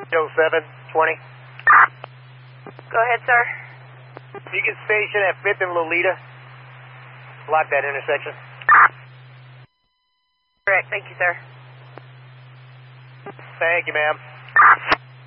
0720. Go ahead, sir. Beacon Station at 5th and Lolita. Block that intersection. Correct. Thank you, sir. Thank you, ma'am.